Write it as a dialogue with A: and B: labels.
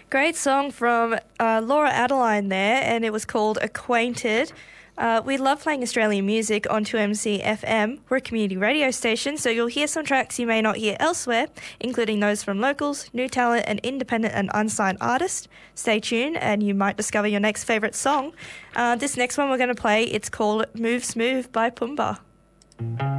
A: Great song from Laura Adeline there, and it was called Acquainted. We love playing Australian music on 2MC FM. We're a community radio station, so you'll hear some tracks you may not hear elsewhere, including those from locals, new talent, and independent and unsigned artists. Stay tuned and you might discover your next favourite song. This next one we're going to play, it's called Move Smooth by Pumbaa.